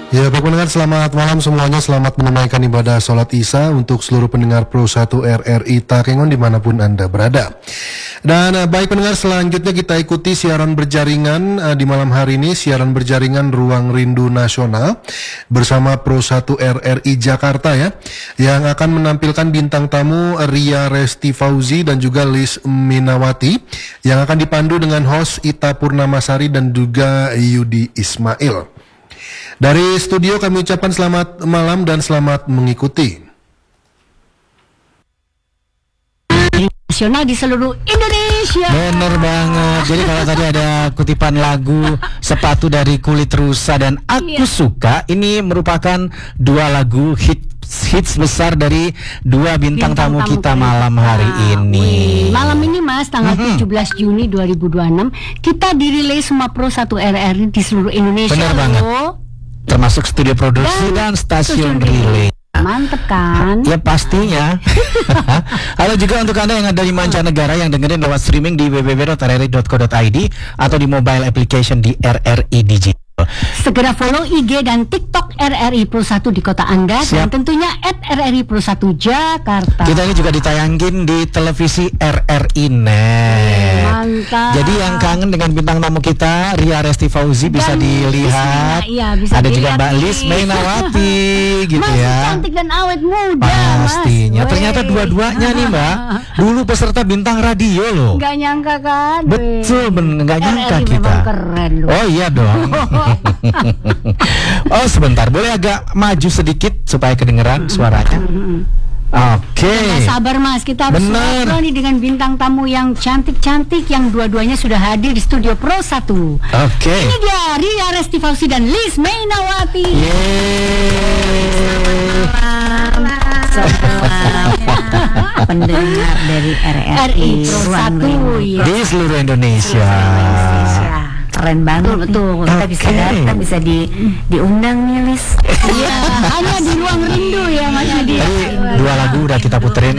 Ya, baik pendengar, selamat malam semuanya. Selamat menunaikan ibadah sholat Isya untuk seluruh pendengar Pro 1 RRI Takengon dimanapun Anda berada. Dan baik pendengar, selanjutnya kita ikuti siaran berjaringan di malam hari ini. Siaran berjaringan Ruang Rindu Nasional bersama Pro 1 RRI Jakarta ya, yang akan menampilkan bintang tamu Ria Resti Fauzi dan juga Liz Minawati, yang akan dipandu dengan host Ita Purnamasari dan juga Yudi Ismail. Dari studio kami ucapkan selamat malam dan selamat mengikuti. Nasional di seluruh Indonesia. Bener banget. Jadi kalau tadi ada kutipan lagu Sepatu dari Kulit Rusa dan Aku Suka, ini merupakan dua lagu hits besar dari dua bintang tamu kita malam hari ini. Malam ini Mas, tanggal 17 Juni 2026 kita dirilis semua Pro 1 RRI di seluruh Indonesia. Bener banget. Termasuk studio produksi dan stasiun relay. Mantep kan? Ya pastinya. Halo juga untuk Anda yang ada di mancanegara yang dengerin lewat streaming di www.rri.co.id atau di mobile application di RRI Digital. Segera follow IG dan TikTok RRI Pro 1 di kota Anda. Siap. Dan tentunya @RRI Pro 1 Jakarta. Kita ini juga ditayangin di televisi RRI Net. Mantap. Jadi yang kangen dengan bintang tamu kita Ria Resti Fauzi bisa Dan dilihat. bisa ada juga dilihat Mbak nih. Liz Minawati gitu Masih ya. cantik dan awet muda. Pastinya. Mas. Ternyata dua-duanya nih Mbak dulu peserta bintang radio loh. Nggak nyangka kan? Betul, nggak nyangka RRI kita. memang keren loh. Oh iya dong. Oh sebentar, boleh agak maju sedikit supaya kedengeran suaranya. Oke. Nggak sabar Mas, kita harus Bener. ngobrol nih dengan bintang tamu yang cantik-cantik yang dua-duanya sudah hadir di studio Pro 1. Oke. Ini dia Ria Resti Fauzi dan Liz Minawati. Pendengar dari RRI Pro 1 ya. Di seluruh Indonesia. Keren banget. Betul. Kita bisa datang, bisa diundang nih Lis. Iya, hanya di Ruang Rindu ya Mas Yudi. Tadi dua lagu udah kita puterin.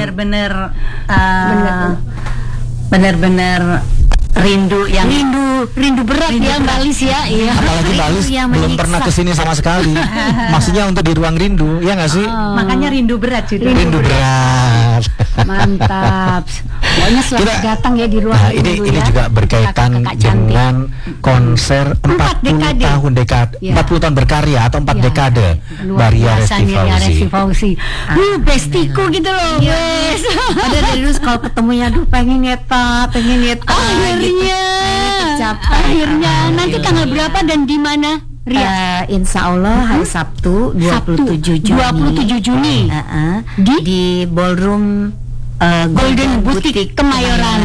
Bener-bener rindu yang Rindu berat ya Mbak Liz ya. Iya. Apalagi Mbak Liz yang belum menyiksa. pernah kesini sama sekali. Maksudnya untuk di ruang rindu, ya nggak sih? makanya rindu berat juga. Rindu berat. Mantap. Pokoknya selalu Kita- datang ya di Ruang Nah, Rindu ini ya. juga berkaitan Kakak-kakak cantik. dengan konser 40 dekade. tahun Ya. 40 tahun berkarya atau 4 Ya. dekade Luar Ria biasa Resti nih Ria Fauzi. Resti Fauzi. Bestiku gitu loh. Wes. Ada dari dulu kalau ketemunya aduh pengen nyeta. Akhirnya nanti tanggal berapa dan di mana? Ria. Insya Allah hari Sabtu 27 Juni. 27 Juni. Di Ballroom Golden Boutique Kemayoran.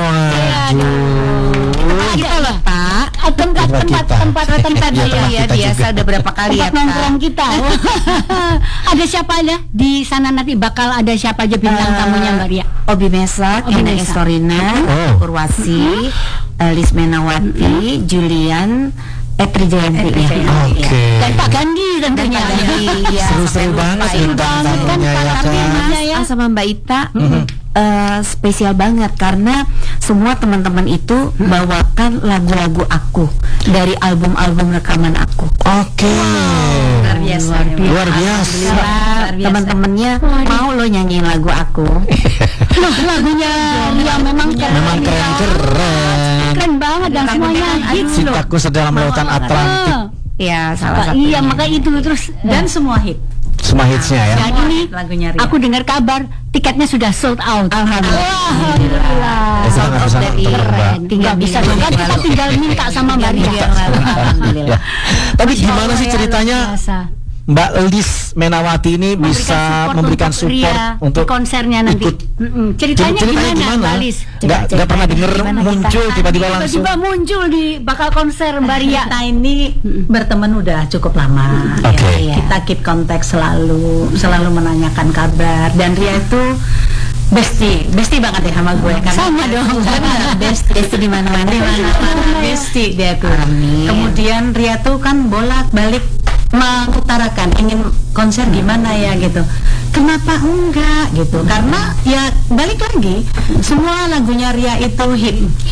Gitu loh Pak. Tempat Iya, ya kita biasa juga. udah berapa kali ya Tempat nongkrong kita. Ada siapa aja di sana nanti, bakal ada siapa aja bintang tamunya Mbak Ria? Obi Mesak, Obi Ena Mesak. Estorina, Oh. Purwasi, Liz Minawati, Julian, Etri Jayanti ya. Oke. Dan Pak Gandhi tentunya. Seru-seru banget bintang tamunya ya kan. Sama Mbak Ita spesial banget karena semua teman-teman itu bawakan lagu-lagu aku dari album-album rekaman aku. Oke. Luar biasa. Teman-temannya mau lo nyanyiin lagu aku. Loh, lagunya Ria memang Memang keren-keren. keren banget dan semuanya hits loh. Cintaku sedalam lautan Atlantik. Ya salah satu. Iya, maka itu terus Dan semua hit. Semua hitsnya ya. dan ini Lagunya Ria. aku dengar kabar tiketnya sudah sold out. Alhamdulillah. Kita nggak bisa nonton Mbak. Keren. Tinggal bisa dong kan, kita tinggal minta sama Mbak Ria. Ya. Tapi gimana sih ceritanya Biasa. Mbak Liz Minawati ini bisa memberikan support untuk konsernya nanti. ikut. Ceritanya gimana Mbak Liz? Nggak pernah denger muncul tiba-tiba langsung. Tiba-tiba muncul di bakal konser Mbak Ria. Kita ini berteman udah cukup lama. Oke. Kita keep kontak selalu menanyakan kabar. Dan Ria itu bestie banget ya sama gue. Karena Sama dong. Benar, bestie di mana-mana. Bestie dia tuh. Kemudian Ria tuh kan bolak-balik mengutarakan ingin konser gimana ya gitu. Kenapa enggak gitu? Karena ya balik lagi semua lagunya Ria itu hit